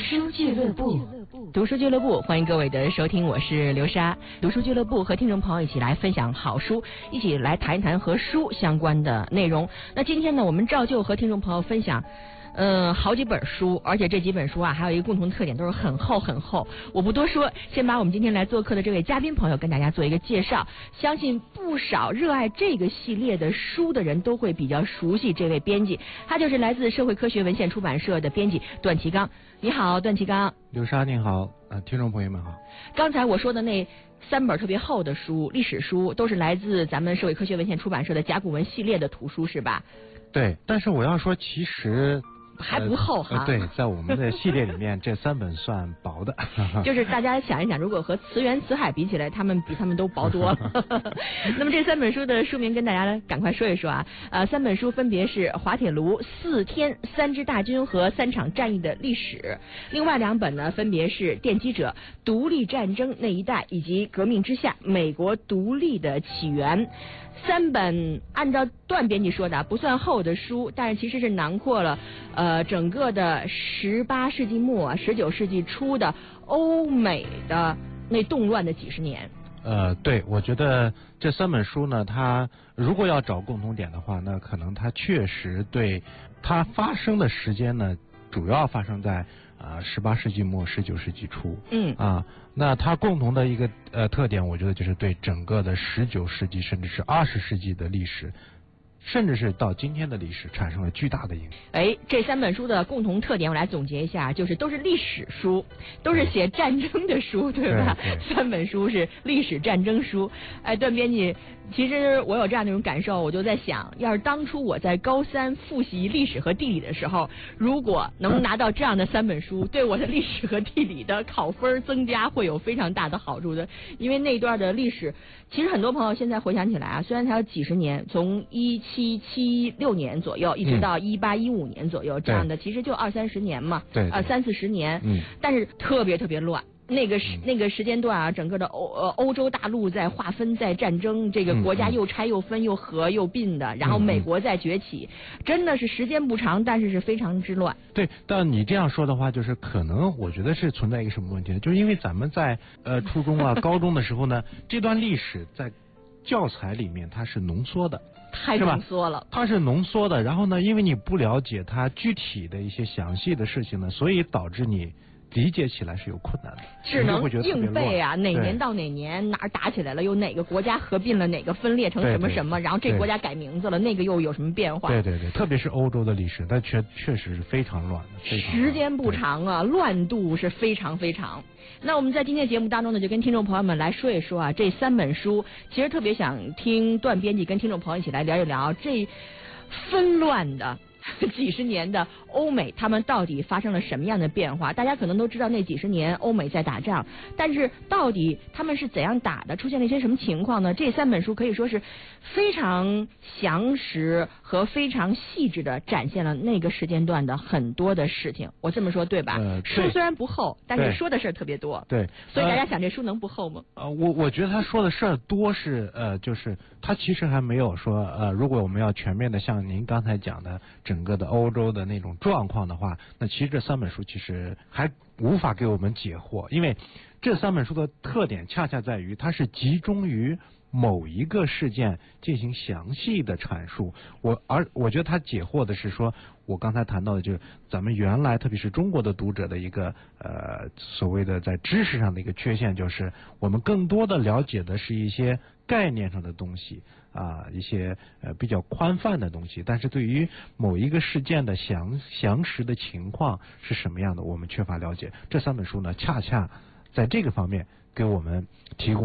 书俱乐部， 读书俱乐部，欢迎各位的收听，我是刘莎。读书俱乐部和听众朋友一起来分享好书，一起来谈一谈和书相关的内容。那今天呢，我们照旧和听众朋友分享好几本书，而且这几本书啊，还有一个共同特点，都是很厚很厚。我不多说，先把我们今天来做客的这位嘉宾朋友跟大家做一个介绍。相信不少热爱这个系列的书的人都会比较熟悉这位编辑，他就是来自社会科学文献出版社的编辑段祺刚。你好，段祺刚。 刘莎您好，听众朋友们好。 刚才我说的那3本特别厚的书，历史书，都是来自咱们社会科学文献出版社的甲骨文系列的图书，是吧？ 对，但是我要说，其实还不厚哈。 对，在我们的系列里面，这3本算薄的。 就是大家想一想，如果和词源词海比起来，比他们都薄多了。那么这3本书的书名跟大家赶快说一说啊。3本书分别是滑铁卢、4天、3支大军和3场战役的历史。另外2本呢，分别是奠基者、独立战争那一代以及革命之下美国独立的起源。3本按照段编辑说的不算厚的书，但是其实是囊括了整个的18世纪末19世纪初的欧美的那动乱的几十年。 对，我觉得这3本书呢，它如果要找共同点的话，那可能它确实对它发生的时间呢，主要发生在18世纪末19世纪初。那它共同的一个特点，我觉得就是对整个的19世纪甚至是20世纪的历史，甚至是到今天的历史产生了巨大的影响。 这3本书的共同特点我来总结一下，就是都是历史书，都是写战争的书，对吧？3本书是历史战争书。段编辑，其实我有这样的一种感受，我就在想，要是当初我在高3复习历史和地理的时候，如果能拿到这样的3本书，对我的历史和地理的考分增加会有非常大的好处的。因为那段的历史，其实很多朋友现在回想起来啊，虽然它有几十年，从1776年左右一直到1815年左右，这样的其实就20-30年嘛， 对 ，30-40年，但是特别特别乱。那个时间段啊，整个的欧洲大陆在划分，在战争，这个国家又拆又分又合又并的，然后美国在崛起，真的是时间不长，但是是非常之乱。 对，但你这样说的话，就是可能我觉得是存在一个什么问题呢？就是因为咱们在初中啊、高中的时候呢，这段历史在教材里面它是浓缩的。 太浓缩了， 它是浓缩的，然后呢，因为你不了解它具体的一些详细的事情呢，所以导致你理解起来是有困难的， 只能硬背啊，哪年到哪年哪儿打起来了，又哪个国家合并了，哪个分裂成什么什么，然后这国家改名字了，那个又有什么变化？对， 特别是欧洲的历史，它确实是非常乱的， 时间不长啊，乱度是非常非常。那我们在今天节目当中呢，就跟听众朋友们来说一说啊，这3本书，其实特别想听段编辑跟听众朋友一起来聊一聊这纷乱的几十年的欧美，他们到底发生了什么样的变化？大家可能都知道那几十年欧美在打仗，但是到底他们是怎样打的？出现了一些什么情况呢？这3本书可以说是非常详实和非常细致的展现了那个时间段的很多的事情。我这么说对吧？书虽然不厚，但是说的事儿特别多。 对， 所以大家想这书能不厚吗？ 我觉得他说的事儿多是就是他其实还没有说如果我们要全面的像您刚才讲的整个的欧洲的那种状况的话，那其实这3本书其实还无法给我们解惑，因为这3本书的特点恰恰在于它是集中于某一个事件进行详细的阐述。我觉得它解惑的是说，我刚才谈到的就是咱们原来特别是中国的读者的一个所谓的在知识上的一个缺陷，就是我们更多的了解的是一些概念上的东西一些比较宽泛的东西，但是对于某一个事件的详实的情况是什么样的，我们缺乏了解。这3本书呢，恰恰在这个方面给我们提供